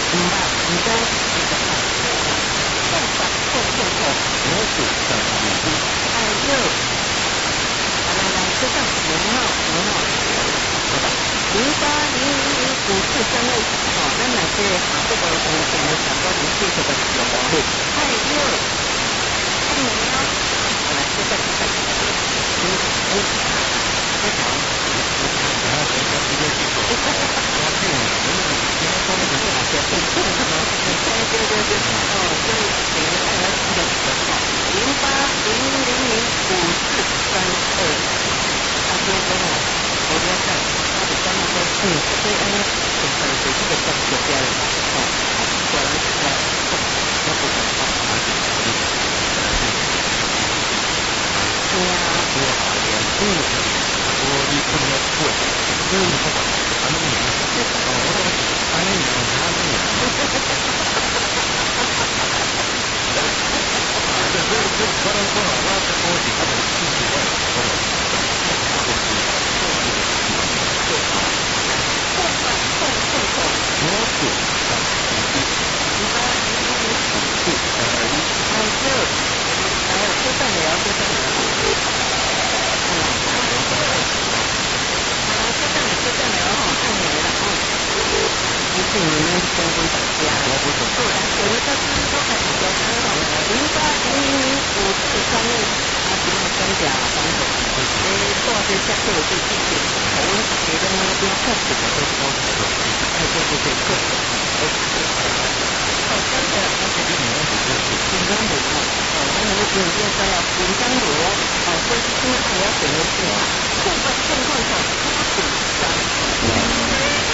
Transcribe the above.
明白，唔该，你个好， 我是在哪里？ 哎呦，来，车上0号，0号，08005435，咱来这这个红线的上高零四这个有无？哎呦，哎呦，来，这个，